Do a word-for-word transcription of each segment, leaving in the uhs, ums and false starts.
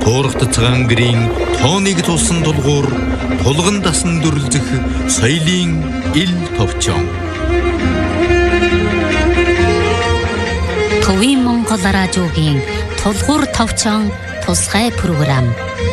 Туурхт цагаан гэрийн тооныг тулсан тулгуур тулган дасан дүрлзэх соёлын ил товчон. Төвийн Монгол радиогийн тулгуур товчон тусгай програм.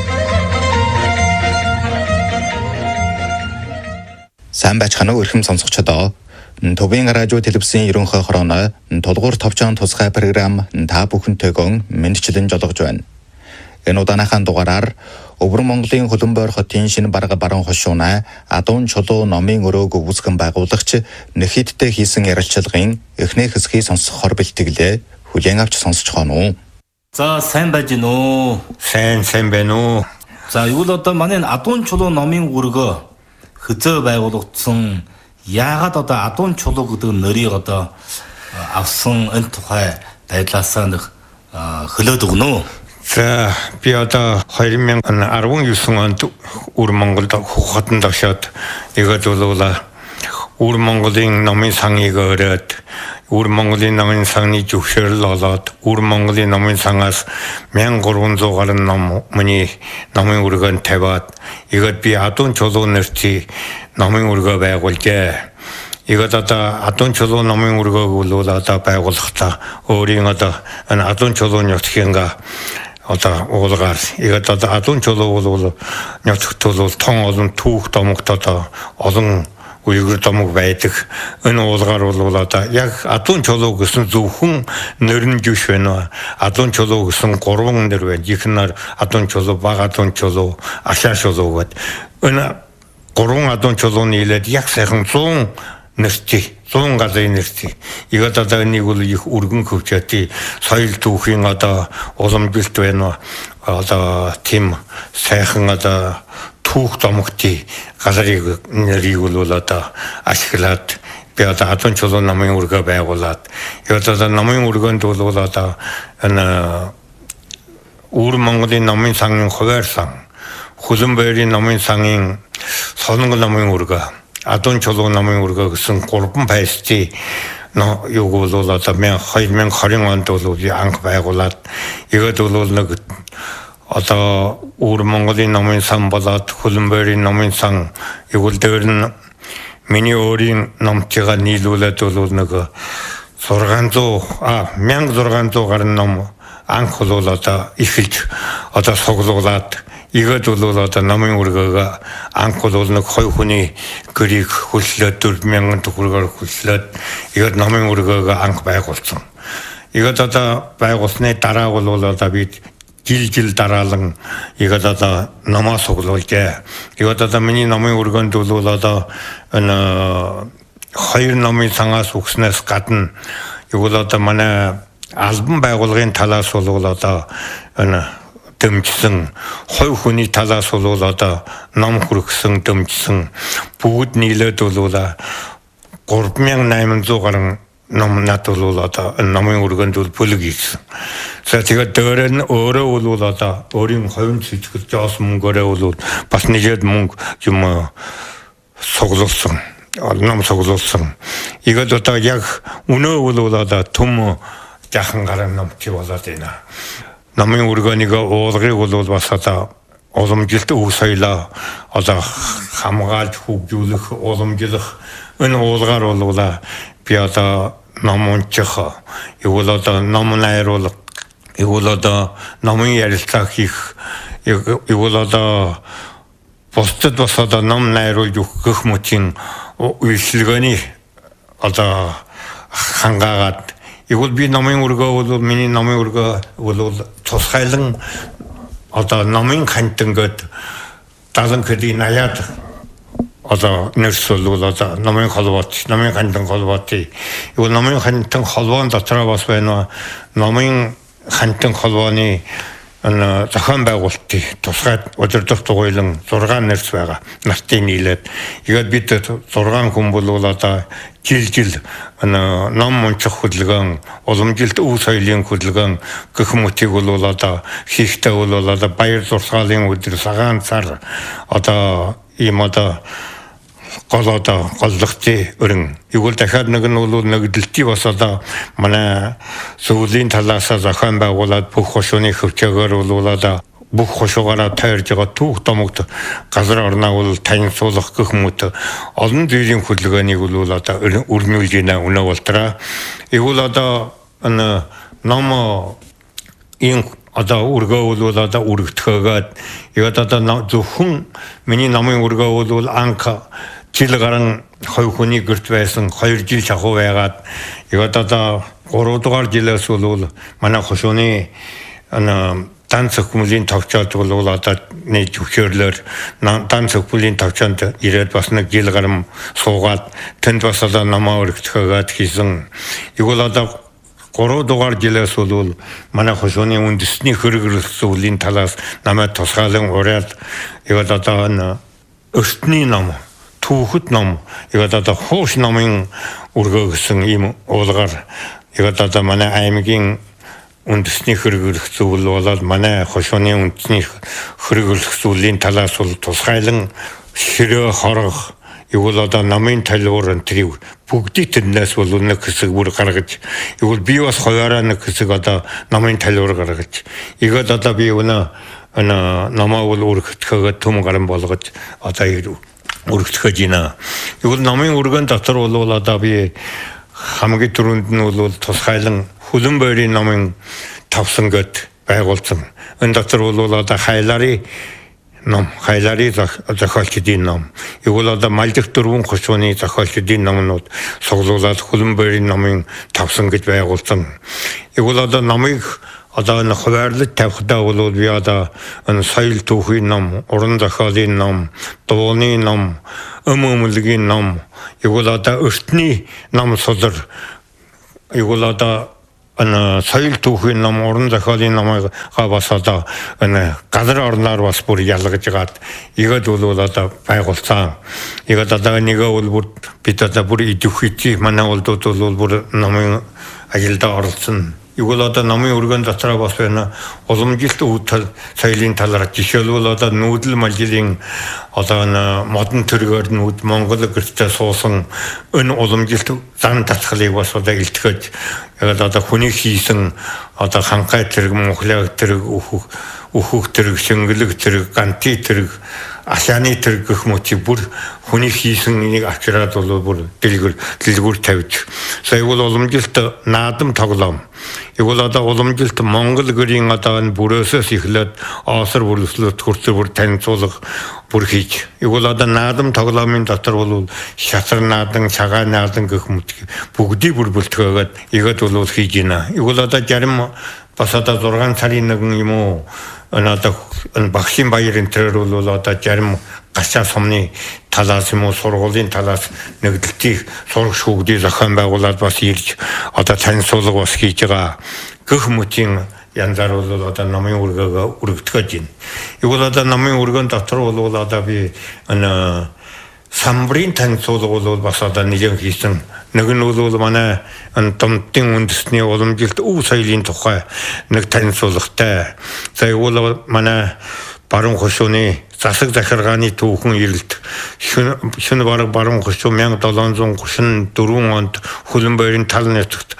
Сайн байцгаана уу эрхэм сонсогчдоо. Төвийн радио телевизийн ерөнхий хорооно тулгуур товчон тусгай програм та бүхэнтэйгэн мэдчилэн жолгож байна. Энэ удааныхаа дугаараар Өвөр Монголын Хөлбөмбөр хотын шинэ барга баруун хошууна Адуун чулуу номын өрөөг үүсгэн байгуулагч Нэхиттэй хийсэн ярилцлагын эхний хэсгийг сонсохоор бэлтгэлээ. Хүлээн авч сонсож байна уу? За сайн байж гин үү? Сайн сайн байна уу? За юу л одоо манай Адуун чулуу номын өргөө хөзөө байгуулагдсан яагаад одоо Адуун чулуу гэдэг нэрийг одоо авсан энэ тухай байдлаасаа нэг хөлөөд өгнө үү? За би одоо две тысячи десять онд Өвөр Монголд Хотонд очоод игээд болоола Өвөр Монголын номын сангийг өрөөд Өвөр Монголын номын сангийн зөвшөөрөл олоод Өвөр Монголын номын сангаас мянга гурван зуун гаруй ном миний номын өргөөнд тавиад игээд би Адуун чулуу нэрчий номын өргөө байгуулжээ. Игээд одоо Адуун чулуу номын өргөөг бол одоо байгуулахдаа өөрийн одоо энэ Адуун чулууны нутгийнхаа одоо уулгаар игээд одоо Адуун чулуу бол нутагт бол тон олон түүх домогт одоо олон uyghur домог байдаг. Энэ уулгаар бол одоо яг Адуун чулуу гэсэн зөвхөн нэр нь жиш байна. Адуун чулуу гэсэн гурван нэр байна. Ихнэр Адуун чулуу, Бага Адуун чулуу, Ашаа чулуу гэдэг. Энэ гурван Адуун чулууны илээд яг сайхан сто нэрчий, сто газрын нэрчий. Игээд одоо энийг бол их өргөн хөвчөөти соёл түүхийн одоо уламжилт байна. Одоо тийм сайхан одоо түүх домогтын газрыг нэрийг бол одоо ашиглаад би одоо Адуун чулуу номын өргөө байгуулад игээд одоо номын өргөөнд бол одоо энэ Өвөр Монголын номын сангийн хуваар сан, Хөлбөмбөрийн номын сангийн Солонгол номын өргөө, Адуун чулуу номын өргөө гэсэн гурван байцтай но юу бол одоо две тысячи двадцать онд бол анх байгуулад игээд бол нэг одоо Өвөр Монголын номын сан болоод Хөлбөмбөрийн номын сан игүүл дээр нь миний өөрийн номтойгоо нийлүүлээд бол нэг шесть сто а шесть сто гаруй ном анх бол одоо эхэлж одоо суглуулад игээд бол одоо номын өргөөгөө анх бол нэг хоёр хүний гэрийг хөллөөд дөрвөн мянган төгрөгөөр хөллөөд игээд номын өргөөгөө анх байгуулсан. Игээд одоо байгуулсны дараа бол одоо бид жил жил дараалан игээд одоо номоо суглуулжээ. Игээд одоо миний номын өргөнд бол одоо энэ хоёр номын сангаас өгснээс гадна игүүл одоо манай албан байгууллагын талаас бол одоо энэ дэмжсэн хоёр хүний талаас бол одоо ном хүргэсэн дэмжсэн бүгд нийлээд бол три thousand eight hundred гаруй ном над бол одоо номын өргөнд бол бүлэг хийсэн. За тэгээд дээр нь өөрөө бол одоо өөрийн хувийн цэцгэл жоос мөнгөөрөө бол бас нэгэд мөнгө юм суглуулсан. Ном суглуулсан. Игээд одоо яг өнөө бол одоо төм жахан гаруй номч болоод байна. Номын өргөөнийг уулгыг бол бас одоо уламжилт өв соёлоо одоо хамгаалж хөгжүүлэх, уламжлах энэ уулгаар бол би одоо ном унчих, игүүл одоо ном найруулах, игүүл одоо номын ярилцлага хийх, игүүл одоо бусдад бас одоо ном найруулж өгөх мөчийн үйлчлэгээний одоо хангаагаад игүүл би номын өргөө бол миний номын өргөө бол тусгайлан одоо номын хантангад далан хэдийн аяад одоо нэрс бол одоо номын холбоот, номын хантан холбоотой. Игүүл номын хантан холбоон дотор бас байна. Номын хантан холбооны энэ зохион байгуулалтын тусгай удирдах тугуйлан шесть нэрс байгаа. Нартын нийлээд игээд бид шесть хүн бол одоо жил жил энэ ном унчих хөдөлгөөн, уламжилт өв соёлын хөдөлгөөн гэх мэтийг бол одоо хийхдээ бол одоо баяр зурсгалын өдөр цагаан цар одоо ийм одоо гол одоо голлогтой өрн. Игүүл дахиад нэг нь бол нэгдэлтий бас одоо манай сүүлийн талаас зохион байгуулад бүх хошууны хөвчөөгөр бол одоо бүх хошуугаараа тайрж байгаа түүх домогт газар орноо бол танилцуулах гэх мэт олон зүйлийн хөдөлгөөнийг бол одоо өрнүүлж байна өнөө болтраа. Игүүл одоо ном ин одоо үргөө бол одоо үргэтгээгээд яг одоо зөвхөн миний номын үргөө бол анх жил гарan хоёр хүний гэрт байсан хоёр жил шахуу байгаад яг одоо гурав дугаар жилээс бол манай хошууны ана танц хүмүүлийн товчоод бол одоо нэг зөвхөрлөөр танц хүмүүлийн товчонд ирээд бас нэг жил гарan суугаад тэнд бас одоо намаа өргөцгөөгээд хийсэн. Юу бол одоо гурав дугаар жилээс бол манай хошууны үндэсний хөргөлөх зүйлийн талаас намайг тусгаалan ураад яг одоо өртний ном түүхэд ном яг одоо хууш номын үргөө гэсэн ийм уулгаар яг одоо манай аймгийн үндэсний хөргөлөх зүйл болоод манай хошууны үндэсний хөргөлөх зүйлийн талаас бол тусгайлан ширээ хорох юу бол одоо намын талуур энэ бүгдийг тэрнээс бол нэг хэсэг бүр гаргаж юу би бас хоёроо нэг хэсэг одоо намын талуур гаргаж игээд одоо би өнөө ана намаа бол өргөтгөөд төм гарan болгож одоо өргөтгөж байна. Юу намын өргөн дотор бол одоо би хамгийн түрүүнд нь бол тусгайлан хүлэн байрын намын тавсан гэд байгуулсан. Энэ дотор бол одоо хайлари ном, хайлари зохиолчдын ном. Юу бол одоо малдах дөрвөн хошууны зохиолчдын номнууд суглуулад хүлэн байрын намын тавсан гэж байгуулсан. Юу бол одоо намыг одоо энэ хуваарлаж тавихдаа бол би одоо энэ соёл түүхийн ном, уран зохиолын ном, дууны ном, өм өмлөгийн ном, юу бол одоо өртний ном сулар, юу бол одоо энэ соёл түүхийн ном, уран зохиолын номыг бас одоо энэ газар орноор бас бүр ялгаж гаад игээд бол одоо байгуулсан. Игээд одоо нэгэ бол бүр бид одоо бүр идэвхий манай улдууд бол бүр номын ажилдаа оролцсон. Юу бол одоо намын өргөн дотроо бас байна уламжилт үүдэл соёлын талаар жишээлбэл одоо нүүдэл малжилын одоо модон төргөөр нүүд Монгол гэртээ суусан энэ уламжилт зан татхлыг бас одоо илтгэж яг одоо хүний хийсэн одоо ханхай тэрэг монголог тэрэг өөхөх өөхөх тэрэг шингэлэг тэрэг ганти тэрэг ашааны тэрэг гэх мэт бүр хүний хийсэн энийг авчираад бол бүр дэлгүр дэлгүр тавьж сая бол уламжилт наадам тоглоом. Юу бол одоо уламжилт Монгол гэрийн одоо энэ бүрөөсөөс эхлээд оосор бүрлэслэлт хүртэл бүр танилцуулах бүр хийж. Юу бол одоо наадам тоглоомын дотор бол шатар наадан, цагаан наадан гэх мэт бүгдийг бүр бүлтгөөгээд игээд бол хийж байна. Юу бол одоо зарим бас одоо зургаан сарын нэгэн юм уу одоо багшийн баярын тэр бол одоо зарим гашаа сумны талаас юм уу сургуулийн талаас нэгдэлтийг сурах шүүгдийг зохион байгуулад бас ирж одоо танилцуулга бас хийж байгаа гэх мэтийн янзаар бол одоо намын үргөө өргөтгөж байна. Юу бол одоо намын өргөн дотор бол одоо би энэ самбрын танилцуулга бол бас одоо нэгэн хийсэн. Нэг нь бол манай томтын үндэсний уламжилт өв соёлын тухай нэг танилцуулгатай. За юу бол манай баруун хошууны засаг захиргааны түүхэн ирэлт шөнө бараг баруун хошуу мянга долоон зуун гучин дөрвөн онд хүлэн байрын тал нутагт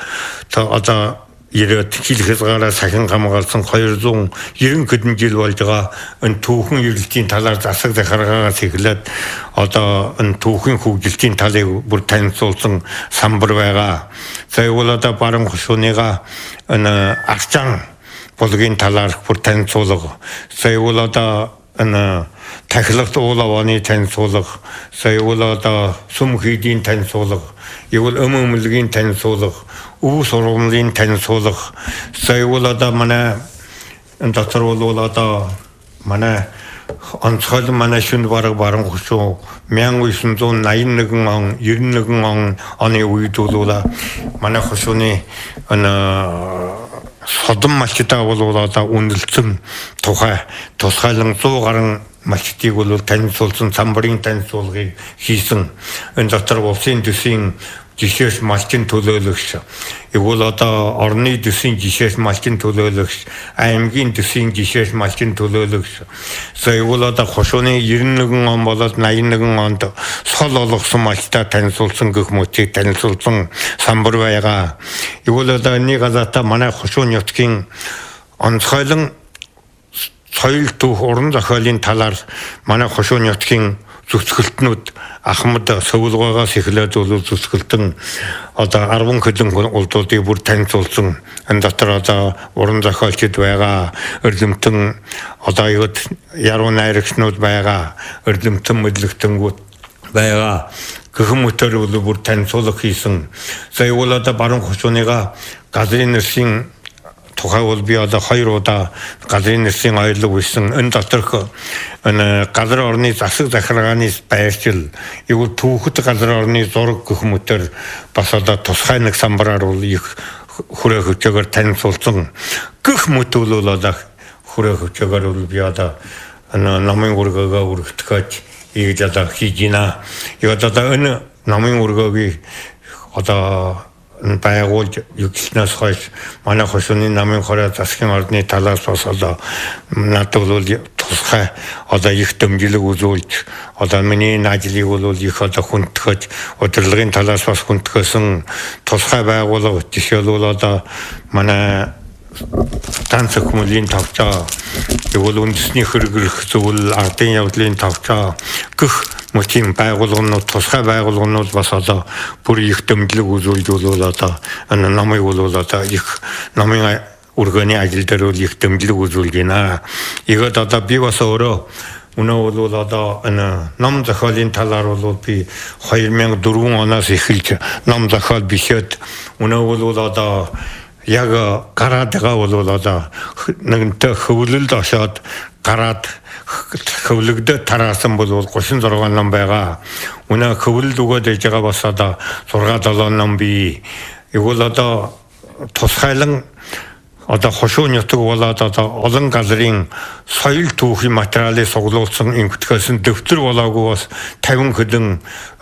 одоо ирээд хил хязгаараа сахин хамгаалсан хоёр зуун девяносто хэдэн жил болж байгаа энэ түүхэн ирэлтийн талаар засаг захиргаагаас эхлээд одоо энэ түүхийн хөгжилтийн талыг бүр танилцуулсан самбар байгаа. За юу бол одоо баруун хошууныга энэ арчаан болгын талаар бүр танилцуулга. За юу бол одоо энэ тахилгт уулаваны танилцуулга. За юу бол одоо сүм хийдийн танилцуулга. Юу бол өм өмлөгийн танилцуулга. Үу сургуулийн танилцуулга. За юу бол одоо манай энэ дотор бол одоо манай онцгой манай шүн бараг баруун хошуу мянга девятьсот восемьдесят один он девяносто один он оны үед бол манай хошууны энэ содон малчтаа бол одоо үнэлсэн тухай тусгайлан сто гаруй малчтыг бол танилцуулсан самбарын танилцуулгыг хийсэн. Энэ дотор улсын төсвийн жишээс малчин төлөөлөгч, егол одоо орны төсвийн жишээс малчин төлөөлөгч, аймгийн төсвийн жишээс малчин төлөөлөгч. За егол одоо хошууны девяносто один он болоод восемьдесят один онд сол олгосон малчтаа танилцуулсан гэх мөчийг танилцуулсан самбар байгаа. Егол одоо нэг газата манай хошуу нутгийн онцгойлон соёл түүх уран зохиолын талаар манай хошууны нутгийн зүсгэлтнүүд Ахмад Сөвлгоогоос эхлээд бол зүсгэлтэн одоо арван хэдэн улдуудыг бүр танилцуулсан. Энэ дотор одоо уран зохиолчид байгаа, эрдэмтэн одоо юуд яруу найрагчнууд байгаа, эрдэмтэн мэдлэгтэнгүүд байгаа. Гэх мэтэр бол бүр танилцуулга хийсэн. Сая бол одоо баруун хошууныга газрын нэрсийн тухай бол би одоо хоёр удаа газрын нэрсийн аялал хийсэн. Энэ доторх энэ газар орны засаг захиргааны байршил, юу түүхэд газар орны зураг гэх мэтэр бас одоо тусгай нэг самбараар бол их хүрээ хөвчөөр танилцуулсан. Гэх мэт бол одоо хүрээ хөвчөөр бол би одоо намын ургагаа үргэлтгэж ийж одоо хийж гинэ. И одоо энэ намын ургагийг одоо байгуулж югснаас хойш манай хошууны намын хорой засгийн ордны талаас бас одоо надад бол тусгай одоо их дэмжлэг үзүүлж одоо миний ажлыг бол их одоо хүндтгэж удирдлагын талаас бас хүндгэсэн тусгай байгууллага жишээлбэл одоо манай танц хүмүүлийн тавцаа тэгвэл үндэсний хэрэгрэх зөвл ардын явдлын тавцаа гэх мэтийн байгууллагууд тусгай байгууллагууд бас одоо бүр их дэмжлэг үзүүлж бол одоо энэ намыг бол одоо их намын ургааны ажил дээр бол их дэмжлэг үзүүлж байна. Игээд одоо би бас өөрөө өнөө бол одоо энэ ном зохиолын талаар бол би хоёр мянга дөрвөн оноос эхэлж ном зохиол бишээд өнөө бол одоо яг гараадгаа бол одоо нэгэнтэ хөвлөлд очоод гараад хөвлөгдөд тараасан бол гуравдугаар зургаан ном байгаа. Үнэ хөвлөлд өгөөд ээж байгаа бас одоо зургаан долоон ном бий. Игэл одоо тусгайлан одоо хошуу нутаг болоод одоо олон газрын соёл түүхийн материалыг суглуулсан эмгэтгээс дэвтэр болоогүй бас тавин хэдэн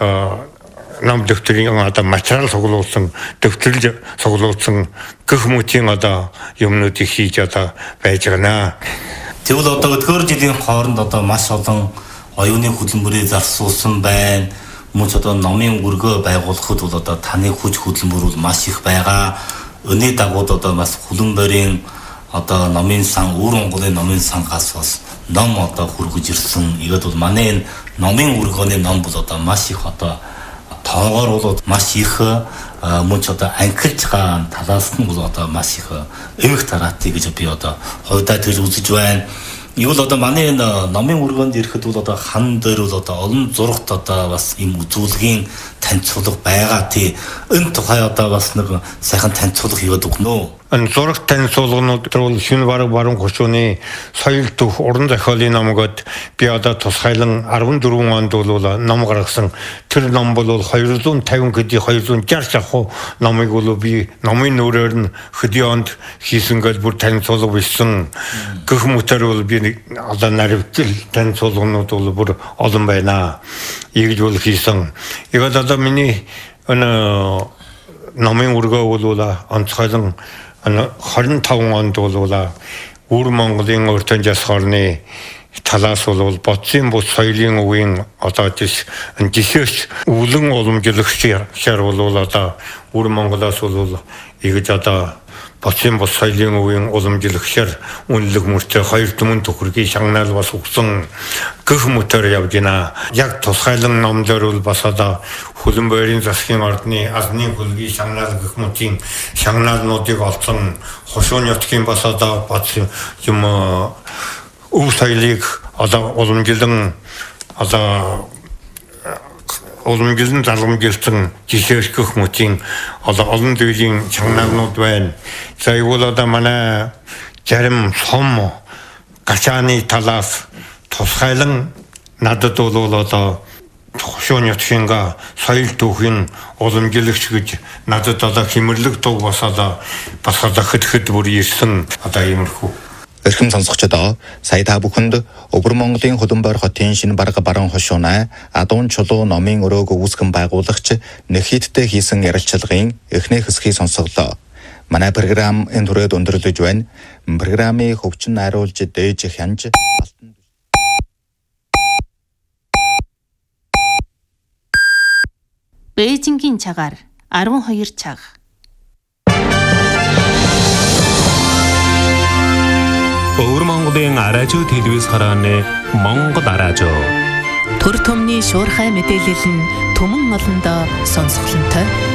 нам дэвтрийн одоо материал суглуулсан дэвтэрлж суглуулсан гэх мэтийн одоо юмнуудыг хийж одоо байж байна. Тэгвэл одоо өдгөр жилийн хооронд одоо маш олон оюуны хөтөлбөрийг зарцуулсан байна. Мөн ч одоо номын өргөө байгуулахад бол одоо таны хүч хөтөлбөр бол маш их байгаа. Өнөө дагууд одоо бас хөлбөмбөрийн одоо номын сан, өвөр Монголын номын сангаас бас ном одоо хүргэж ирсэн. Игээд бол манай энэ номын өргөөний ном бол одоо маш их одоо тоогоор бол маш их мөн ч одоо анхилж байгаа талаас нь бол одоо маш их эмх тараатай гэж би одоо хувьдаа тэр үзэж байна. Юу л одоо манай энэ номын өргөөнд ирэхэд бол одоо хан дээр бол одоо олон зурагт одоо бас юм үзүүлгийн танилцуулга байгаа тий. Энэ тухай одоо бас нэг сайхан танилцуулга хийгээд өгнө үү? Энэ зураг танилцуулгууд бол шинэ бараг баруун хошууны соёл түүх уран зохиолын номгод би одоо тусгайлан арван дөрвөн онд бол ном гаргасан. Тэр ном бол хоёр зуун тавин гэди хоёр зуун жирэмс аху номыг бол би номын нүрээр нь хэдийн онд хийсэн гэж бүр танилцуулга бичсэн. Гэх мэтэр бол би одоо наривтл танилцуулгууд бол бүр олон байна. Ийгж бол хийсэн. Игээд одоо миний энэ номын өргөө бол онцгойлон хорин таван онд бол өвөр Монголын өртөн жас хорны талаас бол бодсын бус соёлын үеийн одоо жиш жишээч өвлөн уламжлагч шар бол одоо өвөр Монголоос бол ийгж одоо бодсын бус соёлын үеийн уламжлагчаар үнэлэг мөртөө хоёр түмэн төхөргийн шагнаал бас өгсөн гэх мэтэр явж байна. Яг тусгайлан номдор бол бас одоо хөлбөмбөрийн засгийн ордны азны хөлгийн шагнаал гэх мэтийн шагнаалнуудыг олсон хошууны нутгийн бас одоо бац юм өв соёлыг одоо уламжлан одоо уламжлан залгамжилсан жишээ гэх мэтийн одоо олон зүйлийн шагнаалнууд байна. За юу бол одоо манай зарим сум гачааны талаас тусгайлан надад бол одоо хошууны нутгийнхаа соёл түүхийн уламжлагч гэж надад одоо хэмэрлэг дуг бас одоо бас одоо хэд хэд бүр ирсэн одоо иймэрхүү. Эрхэм сонсогчдоо сая та бүхэнд өвөр Монголын хөлбөмбөр хотын шинэ бараг баруун хошуунай Адуун чулуу номын өрөөг үүсгэн байгуулагч Нэхиттэй хийсэн ярилцлагын эхний хэсгийг сонсголоо. Манай програм энэ түрээд өндөрлөж байна. Программыг хөгжин найруулж дээж хянж Бээжингийн цагаар арван хоёр цаг. Өвөр Монголын радио телевиз харааны Монгол радио. Төр төмний шуурхай мэдээлэл нь түмэн олондоо сонсголонтой.